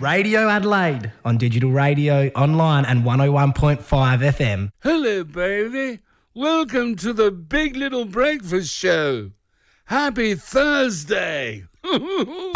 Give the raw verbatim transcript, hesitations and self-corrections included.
Radio Adelaide on digital radio, online and one oh one point five F M. Hello, baby. Welcome to the Big Little Breakfast Show. Happy Thursday.